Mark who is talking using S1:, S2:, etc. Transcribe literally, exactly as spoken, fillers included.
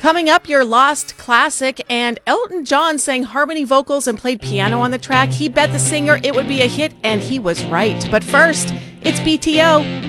S1: Coming up, your lost classic, and Elton John sang harmony vocals and played piano on the track. He bet the singer it would be a hit, and he was right. But first, it's B T O.